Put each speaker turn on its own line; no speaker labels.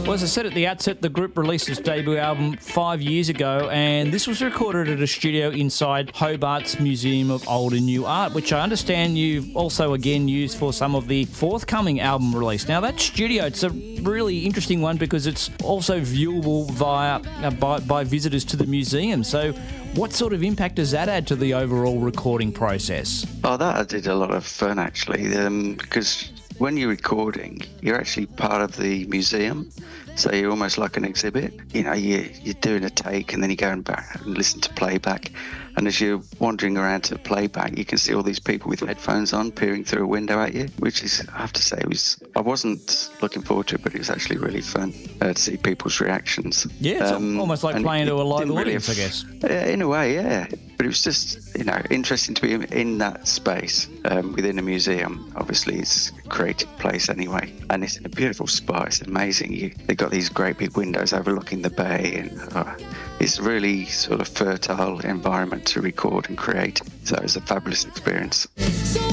Well, as I said at the outset, the group released its debut album 5 years ago, and this was recorded at a studio inside Hobart's Museum of Old and New Art, which I understand you've also again used for some of the forthcoming album release. Now, that studio, it's a really interesting one because it's also viewable by visitors to the museum. So what sort of impact does that add to the overall recording process?
Oh, that added a lot of fun, actually, because when you're recording, you're actually part of the museum, so you're almost like an exhibit. You know, you're doing a take and then you're going back and listen to playback. And as you're wandering around to playback, you can see all these people with headphones on peering through a window at you, which is, I have to say, I wasn't looking forward to it, but it was actually really fun to see people's reactions.
Yeah, it's almost like playing to a live audience, I guess.
In a way, yeah. But it was just, interesting to be in that space within a museum. Obviously, it's a creative place anyway. And it's in a beautiful spot. It's amazing. They've got these great big windows overlooking the bay. And it's a really sort of fertile environment to record and create. So it was a fabulous experience.